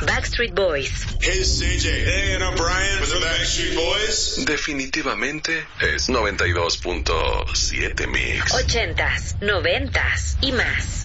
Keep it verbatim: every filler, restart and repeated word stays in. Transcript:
Backstreet Boys. Hey, C J. Hey, and I'm Brian with the Backstreet Boys. Definitivamente es noventa y dos punto siete Mix. Ochentas, noventas y más.